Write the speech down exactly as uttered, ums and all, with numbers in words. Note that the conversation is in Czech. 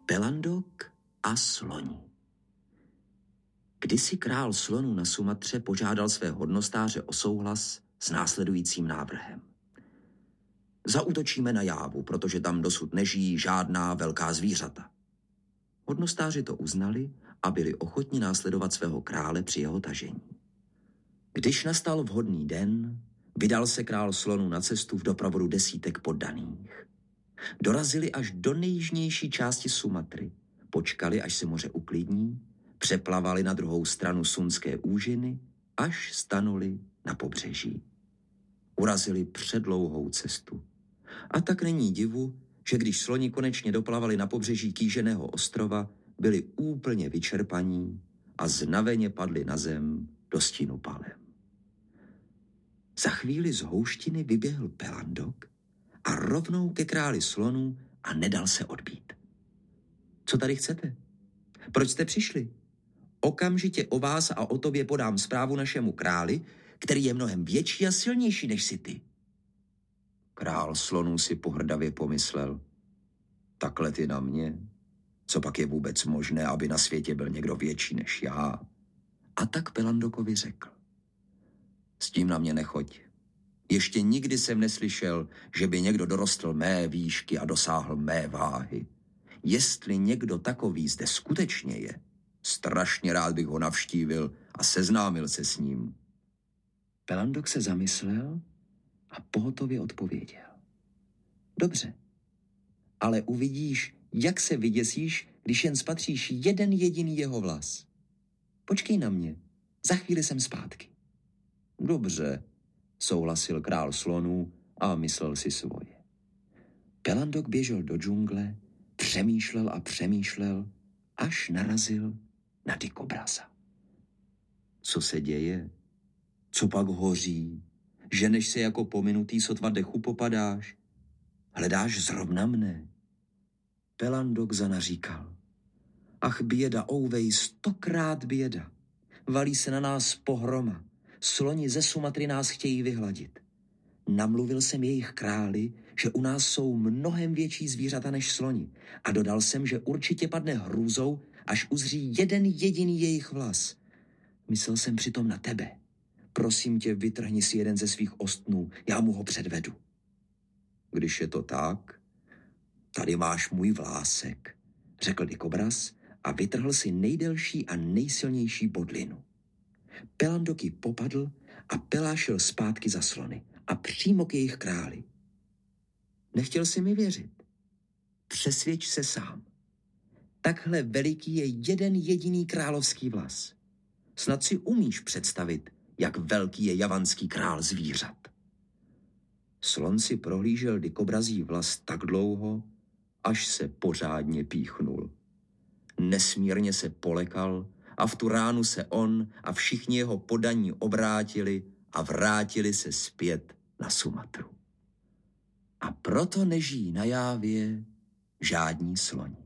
Pelandok a sloni. Kdysi král slonů na Sumatře požádal své hodnostáře o souhlas s následujícím návrhem. Zaútočíme na Jávu, protože tam dosud nežijí žádná velká zvířata. Hodnostáři to uznali a byli ochotni následovat svého krále při jeho tažení. Když nastal vhodný den, vydal se král slonů na cestu v doprovodu desítek poddaných. Dorazili až do nejjižnější části Sumatry, počkali, až se moře uklidní, přeplavali na druhou stranu Sunské úžiny, až stanuli na pobřeží. Urazili předlouhou cestu. A tak není divu, že když sloni konečně doplavali na pobřeží kýženého ostrova, byli úplně vyčerpaní a znaveně padli na zem do stínu palem. Za chvíli z houštiny vyběhl Pelandok a rovnou ke králi slonů a nedal se odbít. Co tady chcete? Proč jste přišli? Okamžitě o vás a o tobě podám zprávu našemu králi, který je mnohem větší a silnější než si ty. Král slonů si pohrdavě pomyslel. Takhle ty na mě? Co pak je vůbec možné, aby na světě byl někdo větší než já? A tak Pelandokovi řekl. S tím na mě nechoď. Ještě nikdy jsem neslyšel, že by někdo dorostl mé výšky a dosáhl mé váhy. Jestli někdo takový zde skutečně je, strašně rád bych ho navštívil a seznámil se s ním. Pelandok se zamyslel a pohotově odpověděl. Dobře, ale uvidíš, jak se vyděsíš, když jen spatříš jeden jediný jeho vlas. Počkej na mě, za chvíli jsem zpátky. Dobře, souhlasil král slonů a myslel si svoje. Pelandok běžel do džungle, přemýšlel a přemýšlel, až narazil na dikobraza. Co se děje? Co pak hoří? Ženeš se jako pominutý, sotva dechu popadáš? Hledáš zrovna mne? Pelandok zanaříkal. Ach, běda, ouvej, stokrát běda. Valí se na nás pohroma. Sloni ze Sumatry nás chtějí vyhladit. Namluvil jsem jejich králi, že u nás jsou mnohem větší zvířata než sloni a dodal jsem, že určitě padne hrůzou, až uzří jeden jediný jejich vlas. Myslel jsem přitom na tebe. Prosím tě, vytrhni si jeden ze svých ostnů, já mu ho předvedu. Když je to tak, tady máš můj vlásek, řekl dikobraz a vytrhl si nejdelší a nejsilnější bodlinu. Pelandok ji popadl a pelášil zpátky za slony a přímo k jejich králi. Nechtěl si mi věřit. Přesvědč se sám. Takhle veliký je jeden jediný královský vlas. Snad si umíš představit, jak velký je javanský král zvířat. Slon si prohlížel dikobrazí vlas tak dlouho, až se pořádně píchnul. Nesmírně se polekal a v tu ránu se on a všichni jeho podaní obrátili a vrátili se zpět na Sumatru. A proto nežijí na Jávě žádní sloni.